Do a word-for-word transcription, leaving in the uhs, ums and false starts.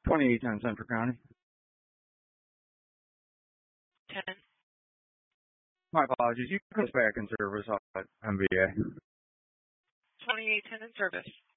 twenty-eight ten Central County. ten. My apologies. You can back in service at M V A. twenty-eight ten in service.